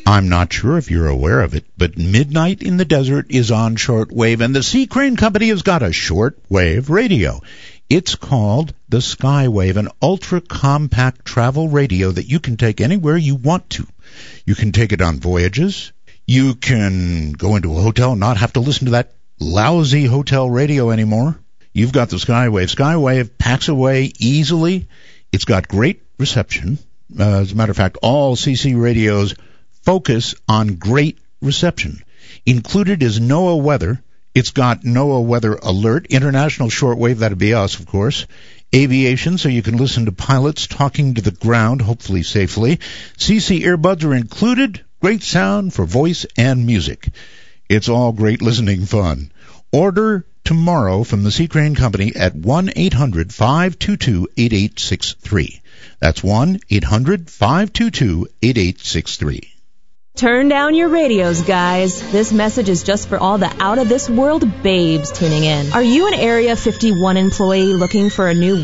I'm not sure if you're aware of it, but Midnight in the Desert is on shortwave, and the Sea Crane Company has got a shortwave radio. It's called the Skywave, an ultra-compact travel radio that you can take anywhere you want to. You can take it on voyages. You can go into a hotel and not have to listen to that lousy hotel radio anymore. You've got the Skywave. Skywave packs away easily. It's got great reception. As a matter of fact, all CC radios focus on great reception. Included is NOAA weather. It's got NOAA weather alert, international shortwave, that'd be us, of course. Aviation, so you can listen to pilots talking to the ground, hopefully safely. CC earbuds are included. Great sound for voice and music. It's all great listening fun. Order tomorrow from the Sea Crane Company at 1-800-522-8863. That's 1-800-522-8863. Turn down your radios, guys. This message is just for all the out-of-this-world babes tuning in. Are you an Area 51 employee looking for a new